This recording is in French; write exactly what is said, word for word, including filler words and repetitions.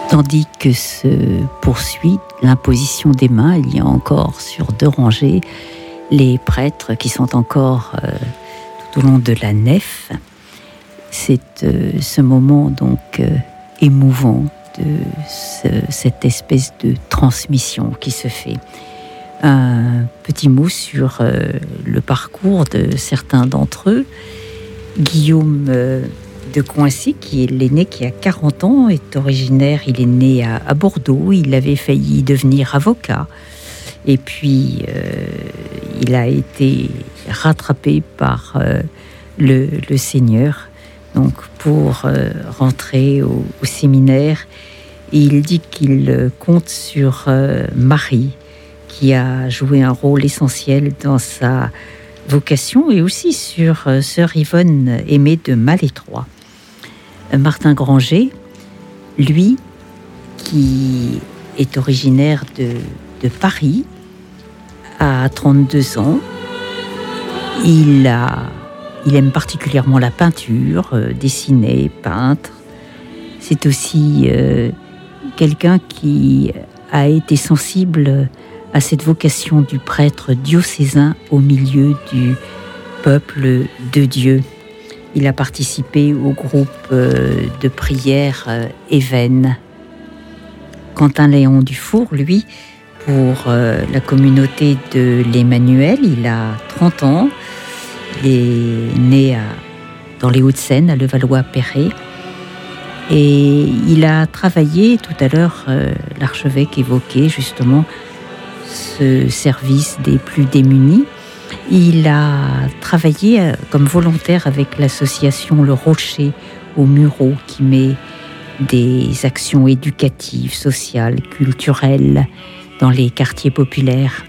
Tandis que se poursuit l'imposition des mains, il y a encore sur deux rangées les prêtres qui sont encore euh, tout au long de la nef. C'est euh, ce moment donc euh, émouvant de ce, cette espèce de transmission qui se fait. Un petit mot sur euh, le parcours de certains d'entre eux. Guillaume euh, de Coincy, qui est l'aîné, qui a quarante ans, est originaire, il est né à, à Bordeaux, il avait failli devenir avocat. Et puis, euh, il a été rattrapé par euh, le, le Seigneur donc pour euh, rentrer au, au séminaire. Et il dit qu'il compte sur euh, Marie, qui a joué un rôle essentiel dans sa vocation, et aussi sur euh, sœur Yvonne Aimée de Malétroit. Euh, Martin Granger, lui, qui est originaire de, de Paris, à trente-deux ans, il, a, il aime particulièrement la peinture, euh, dessiner, peindre. C'est aussi euh, quelqu'un qui a été sensible à cette vocation du prêtre diocésain au milieu du peuple de Dieu. Il a participé au groupe euh, de prière euh, Évennes. Quentin Léon Dufour, lui, pour euh, la communauté de l'Emmanuel, il a trente ans. Il est né à, dans les Hauts-de-Seine, à Levallois-Perret. Et il a travaillé, tout à l'heure, euh, l'archevêque évoquait justement ce service des plus démunis. Il a travaillé euh, comme volontaire avec l'association Le Rocher au Mureau, qui met des actions éducatives, sociales, culturelles dans les quartiers populaires.